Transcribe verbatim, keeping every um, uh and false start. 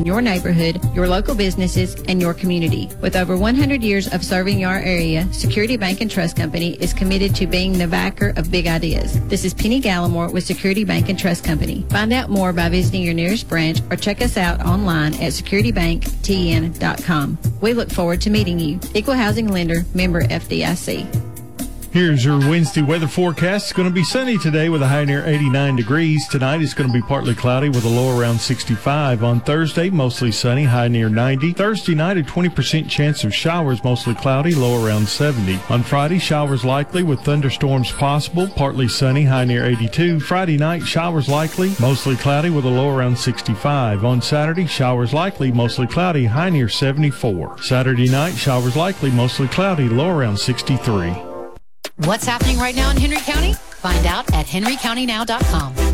in your neighborhood, your local businesses, and your community. With over one hundred years of serving our area, Security Bank and Trust Company is committed to being the backer of big ideas. This is Penny Gallimore with Security Bank and Trust Company. Find out more by visiting your nearest branch or check us out online at security bank t n dot com. We look forward to meeting you. Equal Housing Lender, member F D I C. Here's your Wednesday weather forecast. It's going to be sunny today with a high near eighty-nine degrees. Tonight it's going to be partly cloudy with a low around sixty-five. On Thursday, mostly sunny, high near ninety. Thursday night, a twenty percent chance of showers, mostly cloudy, low around seventy. On Friday, showers likely with thunderstorms possible, partly sunny, high near eighty-two. Friday night, showers likely, mostly cloudy with a low around sixty-five. On Saturday, showers likely, mostly cloudy, high near seventy-four. Saturday night, showers likely, mostly cloudy, low around sixty-three. What's happening right now in Henry County? Find out at henry county now dot com.